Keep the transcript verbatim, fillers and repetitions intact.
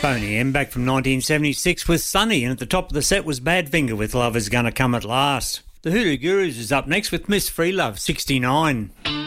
Boney M back from nineteen seventy-six with Sunny, and at the top of the set was Badfinger with Love Is Gonna Come at Last. The Hoodoo Gurus is up next with Miss Freelove, sixty-nine.